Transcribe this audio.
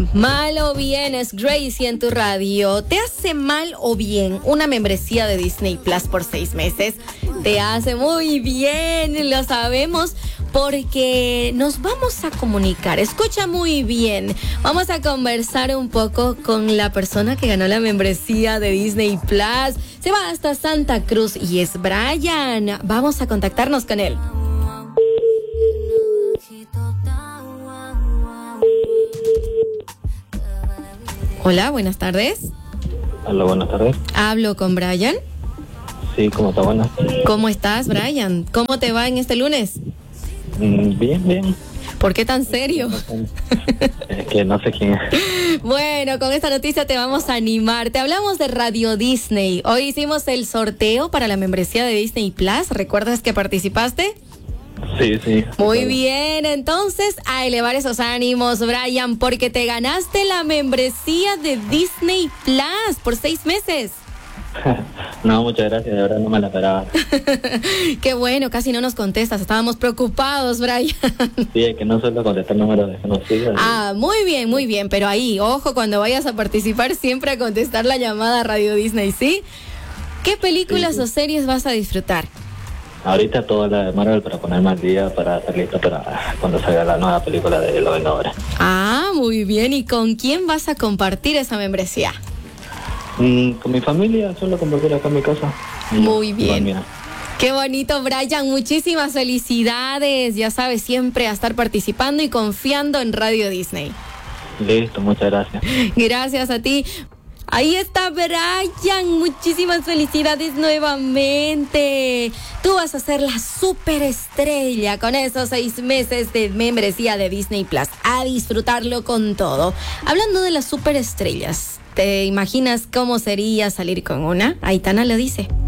Mal o bien es Gracie en tu radio. ¿Te hace mal o bien una membresía de Disney Plus por 6 meses? Te hace muy bien, lo sabemos, porque nos vamos a comunicar. Escucha muy bien. Vamos a conversar un poco con la persona que ganó la membresía de Disney Plus. Se va hasta Santa Cruz y es Brian. Vamos a contactarnos con él. Hola, buenas tardes. Hola, buenas tardes. ¿Hablo con Brian? Sí, ¿cómo está? Buenas. ¿Cómo estás, Brian? ¿Cómo te va en este lunes? Bien, bien. ¿Por qué tan serio? Es que no sé quién es. Bueno, con esta noticia te vamos a animar. Te hablamos de Radio Disney. Hoy hicimos el sorteo para la membresía de Disney Plus. ¿Recuerdas que participaste? Sí. Muy bien, entonces a elevar esos ánimos, Brian, porque te ganaste la membresía de Disney Plus por 6 meses. No, muchas gracias, de verdad no me la esperaba. Qué bueno, casi no nos contestas, estábamos preocupados, Brian. Sí, es que no suelo contestar números desconocidos. Muy bien, pero ahí, ojo, cuando vayas a participar, siempre a contestar la llamada a Radio Disney, ¿sí? ¿Qué películas o series vas a disfrutar? Ahorita toda la de Marvel para ponerme al día, para estar listo para cuando salga la nueva película de Los Vengadores. Muy bien, ¿y con quién vas a compartir esa membresía? Con mi familia, suelo compartir acá en mi casa. Muy bien. Qué bonito, Brian. Muchísimas felicidades. Ya sabes, siempre a estar participando y confiando en Radio Disney. Listo, muchas gracias. Gracias a ti. Ahí está Brian. Muchísimas felicidades nuevamente. Tú vas a ser la superestrella con esos 6 meses de membresía de Disney Plus. A disfrutarlo con todo. Hablando de las superestrellas, ¿te imaginas cómo sería salir con una? Aitana lo dice.